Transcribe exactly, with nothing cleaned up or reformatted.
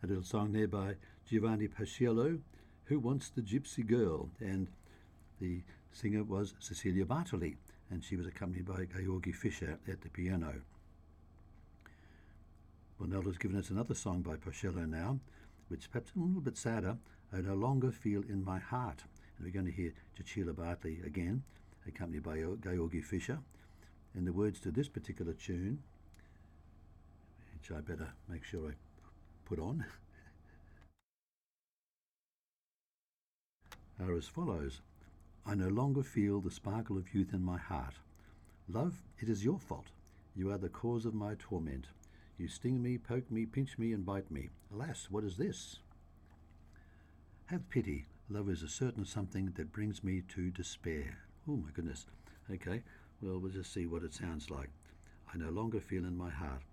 A little song there by Giovanni Paciello, Who Wants the Gypsy Girl? And the singer was Cecilia Bartoli, and she was accompanied by Georgi Fischer at the piano. Bonello's given us another song by Paciello now, which is perhaps a little bit sadder, I No Longer Feel in My Heart. And we're going to hear Cecilia Bartoli again, accompanied by Georgi Fischer. And the words to this particular tune, which I better make sure I put on, are as follows. I no longer feel the sparkle of youth in my heart. Love, it is your fault. You are the cause of my torment. You sting me, poke me, pinch me, and bite me. Alas, what is this? Have pity. Love is a certain something that brings me to despair. Oh my goodness. Okay, well, we'll just see what it sounds like. I no longer feel in my heart.